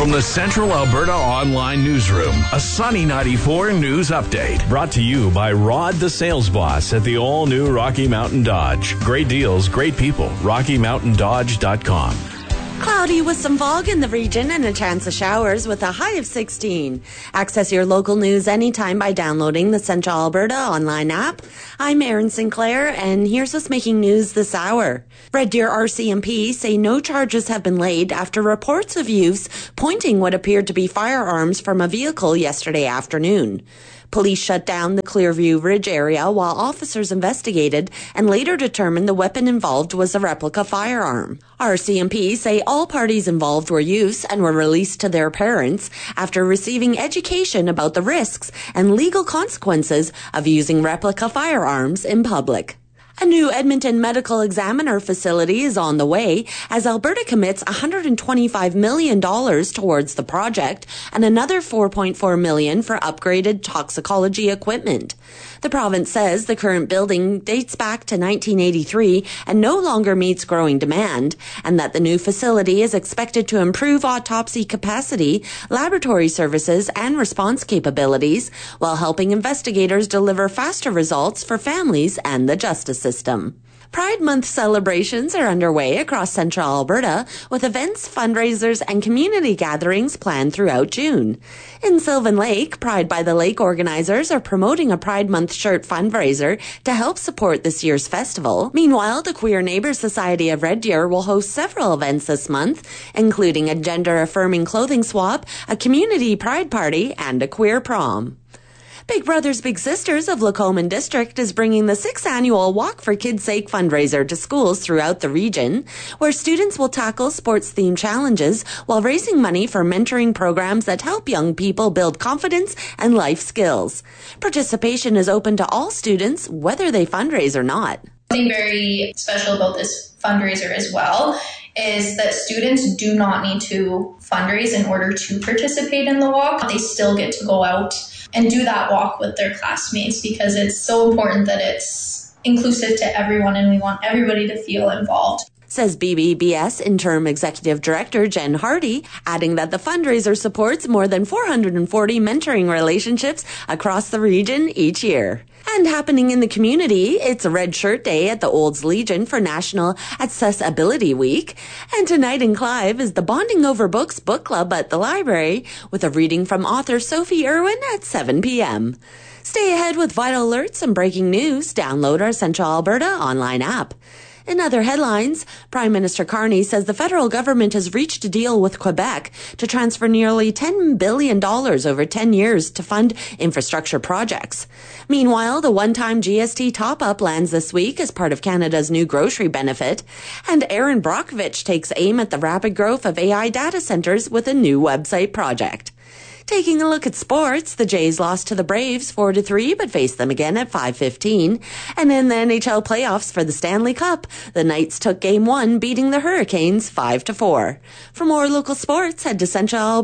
From the Central Alberta Online Newsroom, a Sunny 94 news update. Brought to you by Rod the Sales Boss at the all-new Rocky Mountain Dodge. Great deals, great people. RockyMountainDodge.com. Cloudy with some fog in the region and a chance of showers with a high of 16. Access your local news anytime by downloading the Central Alberta online app. I'm Erin Sinclair, and here's what's making news this hour. Red Deer RCMP say no charges have been laid after reports of use pointing what appeared to be firearms from a vehicle yesterday afternoon. Police shut down the Clearview Ridge area while officers investigated and later determined the weapon involved was a replica firearm. RCMP say all parties involved were youths and were released to their parents after receiving education about the risks and legal consequences of using replica firearms in public. A new Edmonton Medical Examiner facility is on the way as Alberta commits $125 million towards the project and another $4.4 million for upgraded toxicology equipment. The province says the current building dates back to 1983 and no longer meets growing demand, and that the new facility is expected to improve autopsy capacity, laboratory services, and response capabilities while helping investigators deliver faster results for families and the justice system. Pride Month celebrations are underway across Central Alberta with events, fundraisers, and community gatherings planned throughout June. In Sylvan Lake, Pride by the Lake organizers are promoting a Pride Month shirt fundraiser to help support this year's festival. Meanwhile, the Queer Neighbours Society of Red Deer will host several events this month, including a gender-affirming clothing swap, a community pride party, and a queer prom. Big Brothers Big Sisters of Lacombe District is bringing the 6th annual Walk for Kids' Sake fundraiser to schools throughout the region, where students will tackle sports-themed challenges while raising money for mentoring programs that help young people build confidence and life skills. Participation is open to all students, whether they fundraise or not. Something very special about this fundraiser as well is that students do not need to fundraise in order to participate in the walk. They still get to go out and do that walk with their classmates because it's so important that it's inclusive to everyone and we want everybody to feel involved. Says BBBS Interim Executive Director Jen Hardy, adding that the fundraiser supports more than 440 mentoring relationships across the region each year. And happening in the community, it's a Red Shirt Day at the Olds Legion for National Accessibility Week. And tonight in Clive is the Bonding Over Books book club at the library with a reading from author Sophie Irwin at 7 p.m. Stay ahead with vital alerts and breaking news. Download our Central Alberta online app. In other headlines, Prime Minister Carney says the federal government has reached a deal with Quebec to transfer nearly $10 billion over 10 years to fund infrastructure projects. Meanwhile, the one-time GST top-up lands this week as part of Canada's new grocery benefit, and Aaron Brockovich takes aim at the rapid growth of AI data centers with a new website project. Taking a look at sports, the Jays lost to the Braves 4-3, but faced them again at 5:15. And in the NHL playoffs for the Stanley Cup, the Knights took Game 1, beating the Hurricanes 5-4. For more local sports, head to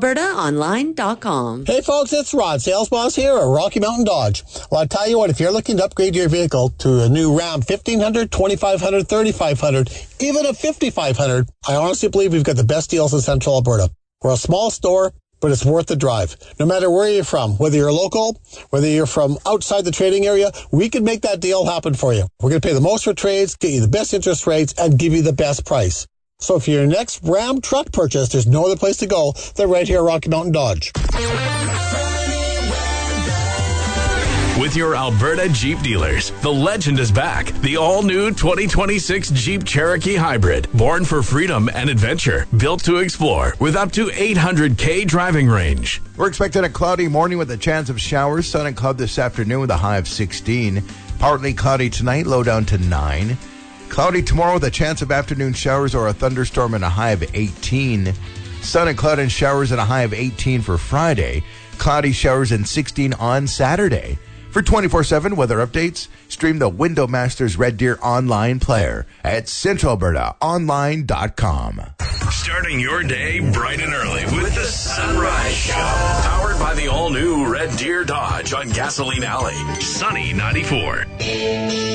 CentralAlbertaOnline.com. Hey folks, it's Rod, sales boss here at Rocky Mountain Dodge. Well, I'll tell you what, if you're looking to upgrade your vehicle to a new Ram 1500, 2500, 3500, even a 5500, I honestly believe we've got the best deals in Central Alberta. We're a small store, but it's worth the drive. No matter where you're from, whether you're local, whether you're from outside the trading area, we can make that deal happen for you. We're going to pay the most for trades, get you the best interest rates, and give you the best price. So for your next Ram truck purchase, there's no other place to go than right here at Rocky Mountain Dodge. With your Alberta Jeep dealers, the legend is back. The all-new 2026 Jeep Cherokee Hybrid. Born for freedom and adventure. Built to explore with up to 800K driving range. We're expecting a cloudy morning with a chance of showers. Sun and cloud this afternoon with a high of 16. Partly cloudy tonight, low down to 9. Cloudy tomorrow with a chance of afternoon showers or a thunderstorm and a high of 18. Sun and cloud and showers and a high of 18 for Friday. Cloudy showers and 16 on Saturday. For 24/7 weather updates, stream the Window Masters Red Deer online player at CentralAlbertaOnline.com. Starting your day bright and early with the Sunrise Show. Powered by the all-new Red Deer Dodge on Gasoline Alley. Sunny 94.